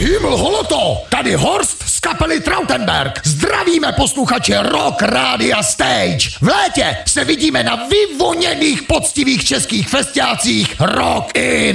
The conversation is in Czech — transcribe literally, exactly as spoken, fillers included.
Himmel holoto, tady Horst z kapely Trautenberg. Zdravíme posluchače Rock Rádia Stage. V létě se vidíme na vyvoněných poctivých českých festiácích Rock In.